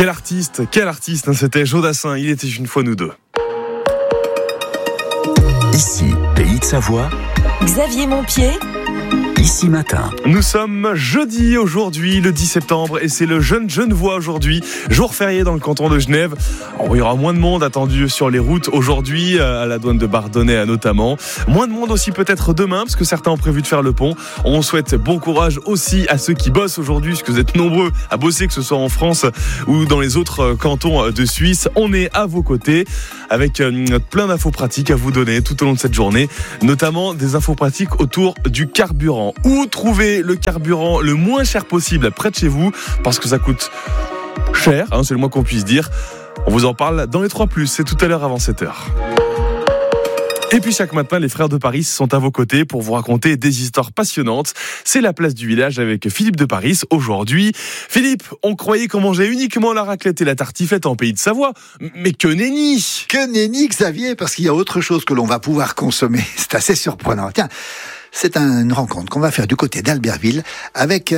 Quel artiste, c'était Jodassin, il était une fois nous deux. Ici, Pays de Savoie. Xavier Montpied. Ici Matin. Nous sommes jeudi aujourd'hui, le 10 septembre, et c'est le Jeune Genevois aujourd'hui, jour férié dans le canton de Genève. Alors, il y aura moins de monde attendu sur les routes aujourd'hui, à la douane de Bardonnay notamment. Moins de monde aussi peut-être demain, parce que certains ont prévu de faire le pont. On souhaite bon courage aussi à ceux qui bossent aujourd'hui, parce que vous êtes nombreux à bosser, que ce soit en France ou dans les autres cantons de Suisse. On est à vos côtés, avec plein d'infos pratiques à vous donner tout au long de cette journée, notamment des infos pratiques autour du carburant. Où trouver le carburant le moins cher possible près de chez vous, parce que ça coûte cher, c'est le moins qu'on puisse dire. On vous en parle dans les 3+, c'est tout à l'heure avant 7h. Et puis chaque matin, les frères de Paris sont à vos côtés pour vous raconter des histoires passionnantes. C'est la place du village avec Philippe de Paris aujourd'hui. Philippe, on croyait qu'on mangeait uniquement la raclette et la tartiflette en Pays de Savoie, mais que nenni! Que nenni, Xavier, parce qu'il y a autre chose que l'on va pouvoir consommer. C'est assez surprenant. Tiens, c'est une rencontre qu'on va faire du côté d'Albertville avec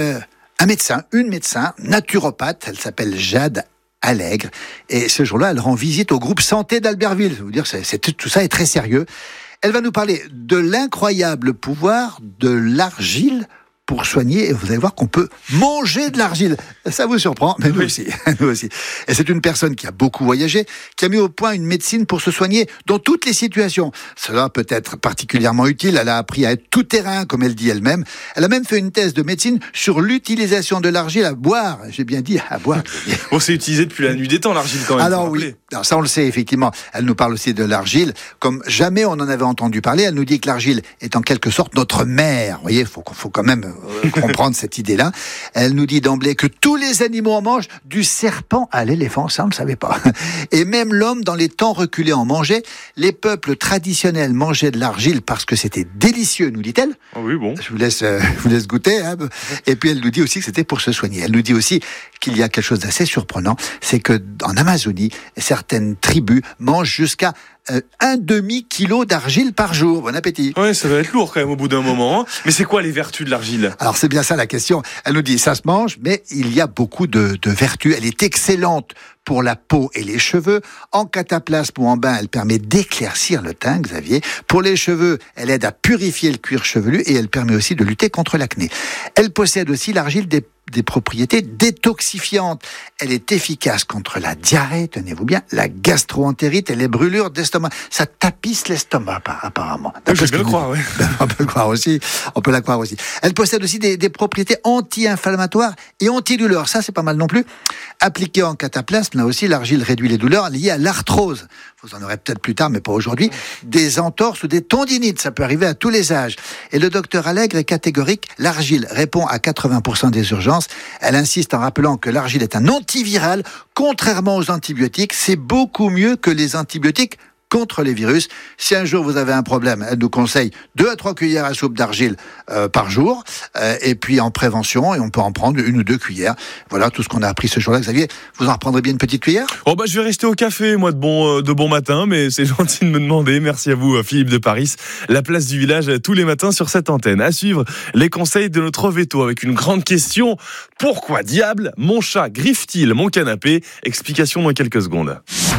une médecin naturopathe. Elle s'appelle Jade Allègre. Et ce jour-là, elle rend visite au groupe Santé d'Albertville. Je veux dire, tout ça est très sérieux. Elle va nous parler de l'incroyable pouvoir de l'argile pour soigner, et vous allez voir qu'on peut manger de l'argile. Ça vous surprend, mais nous aussi. Et c'est une personne qui a beaucoup voyagé, qui a mis au point une médecine pour se soigner dans toutes les situations. Cela peut être particulièrement utile. Elle a appris à être tout terrain, comme elle dit elle-même. Elle a même fait une thèse de médecine sur l'utilisation de l'argile à boire. J'ai bien dit à boire. Bon, c'est utilisé depuis la nuit des temps, l'argile, quand même. Alors oui, alors, ça on le sait, effectivement. Elle nous parle aussi de l'argile, comme jamais on en avait entendu parler. Elle nous dit que l'argile est en quelque sorte notre mère. Vous voyez, il faut quand même comprendre cette idée-là. Elle nous dit d'emblée que tous les animaux en mangent, du serpent à l'éléphant, ça on ne le savait pas. Et même l'homme, dans les temps reculés, en mangeait. Les peuples traditionnels mangeaient de l'argile parce que c'était délicieux, nous dit-elle. Oh oui, bon. Je vous laisse goûter. Et puis elle nous dit aussi que c'était pour se soigner. Elle nous dit aussi qu'il y a quelque chose d'assez surprenant, c'est que en Amazonie, certaines tribus mangent jusqu'à 1/2 kilo d'argile par jour. Bon appétit. Ouais, ça va être lourd quand même au bout d'un moment. Mais c'est quoi les vertus de l'argile ? Alors c'est bien ça la question. Elle nous dit ça se mange, mais il y a beaucoup de vertus. Elle est excellente pour la peau et les cheveux. En cataplasme ou en bain, elle permet d'éclaircir le teint, Xavier. Pour les cheveux, elle aide à purifier le cuir chevelu et elle permet aussi de lutter contre l'acné. Elle possède aussi, l'argile, des propriétés détoxifiantes. Elle est efficace contre la diarrhée, tenez-vous bien, la gastro-entérite et les brûlures d'estomac. Ça tapisse l'estomac, apparemment. Je peux le croire, oui. On peut la croire aussi. Elle possède aussi des propriétés anti-inflammatoires et antidouleurs. Ça, c'est pas mal non plus. Appliquée en cataplasme, là aussi, l'argile réduit les douleurs liées à l'arthrose. Vous en aurez peut-être plus tard, mais pas aujourd'hui. Des entorses ou des tendinites, ça peut arriver à tous les âges. Et le docteur Allègre est catégorique. L'argile répond à 80% des urgences. Elle insiste en rappelant que l'argile est un antiviral. Contrairement aux antibiotiques, c'est beaucoup mieux que les antibiotiques contre les virus. Si un jour vous avez un problème, elle nous conseille 2 à 3 cuillères à soupe d'argile par jour, et puis en prévention, et on peut en prendre 1 ou 2 cuillères. Voilà tout ce qu'on a appris ce jour-là. Xavier, vous en reprendrez bien une petite cuillère ? Oh je vais rester au café, moi, de bon matin, mais c'est gentil de me demander. Merci à vous, Philippe de Paris. La place du village tous les matins sur cette antenne. À suivre les conseils de notre veto avec une grande question. Pourquoi diable mon chat griffe-t-il mon canapé ? Explication dans quelques secondes.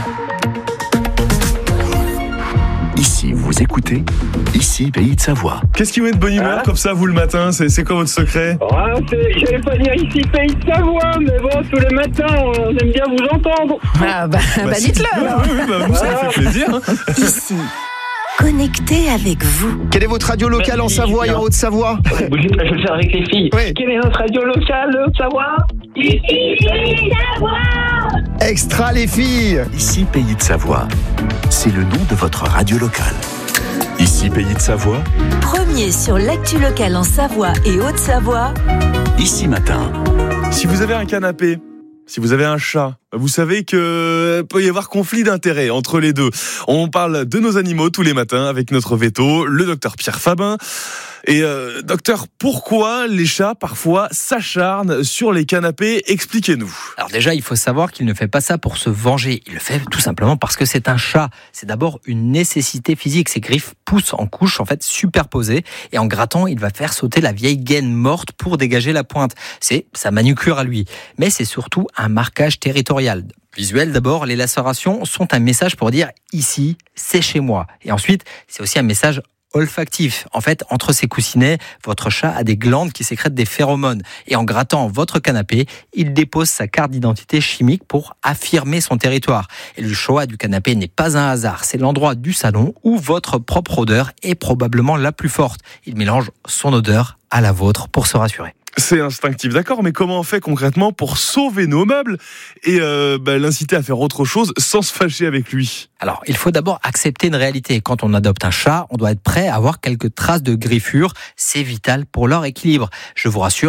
Ici, vous écoutez Ici, Pays de Savoie. Qu'est-ce qui vous met de bonne humeur comme ça, vous, le matin ? C'est quoi votre secret ? J'allais pas dire ici Pays de Savoie, mais bon, tous les matins, on aime bien vous entendre. Dites-le. Oui, ça fait plaisir. Ici, connecté avec vous. Quelle est votre radio locale en Savoie et en Haute-Savoie ? Je vais le faire avec les filles. Oui. Quelle est notre radio locale, Haute-Savoie ? Ici Pays de Savoie. Extra les filles. Ici, Pays de Savoie. C'est le nom de votre radio locale. Ici, Pays de Savoie. Premier sur l'actu locale en Savoie et Haute-Savoie. Ici Matin. Si vous avez un canapé, si vous avez un chat, vous savez que peut y avoir conflit d'intérêts entre les deux. On parle de nos animaux tous les matins avec notre veto, le docteur Pierre Fabin. Et docteur, pourquoi les chats parfois s'acharnent sur les canapés ? Expliquez-nous. Alors déjà, il faut savoir qu'il ne fait pas ça pour se venger. Il le fait tout simplement parce que c'est un chat. C'est d'abord une nécessité physique. Ses griffes poussent en couches en fait superposées et en grattant, il va faire sauter la vieille gaine morte pour dégager la pointe. C'est sa manucure à lui. Mais c'est surtout un marquage territorial. sensorial. Visuel d'abord, les lacérations sont un message pour dire ici, c'est chez moi. Et ensuite, c'est aussi un message olfactif. En fait, entre ses coussinets, votre chat a des glandes qui sécrètent des phéromones. Et en grattant votre canapé, il dépose sa carte d'identité chimique pour affirmer son territoire. Et le choix du canapé n'est pas un hasard. C'est l'endroit du salon où votre propre odeur est probablement la plus forte. Il mélange son odeur à la vôtre pour se rassurer. C'est instinctif, d'accord, mais comment on fait concrètement pour sauver nos meubles et l'inciter à faire autre chose sans se fâcher avec lui ? Alors, il faut d'abord accepter une réalité. Quand on adopte un chat, on doit être prêt à avoir quelques traces de griffures. C'est vital pour leur équilibre. Je vous rassure,